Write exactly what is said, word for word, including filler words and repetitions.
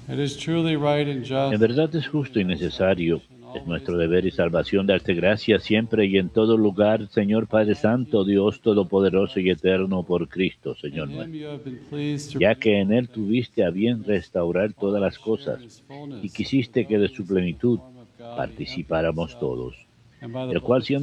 It is truly right and En just verdad es justo y necesario, es nuestro deber y salvación darte gracias siempre y en todo lugar, Señor Padre Santo, Dios Todopoderoso y Eterno, por Cristo, in Señor him nuestro, you have been pleased to ya que en restore Él to us tuviste a bien restaurar all todas who las share in cosas his y fullness, that quisiste que though de he su was in the plenitud form of God, he emptied participáramos himself, todos, and by the el cual blood of his siendo